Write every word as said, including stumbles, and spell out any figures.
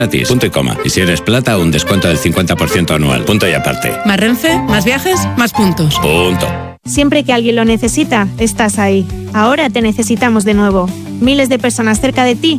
Gratis, punto y coma. Y si eres plata, un descuento del cincuenta por ciento anual. Punto y aparte. Más Renfe, más viajes, más puntos. Punto. Siempre que alguien lo necesita, estás ahí. Ahora te necesitamos de nuevo. Miles de personas cerca de ti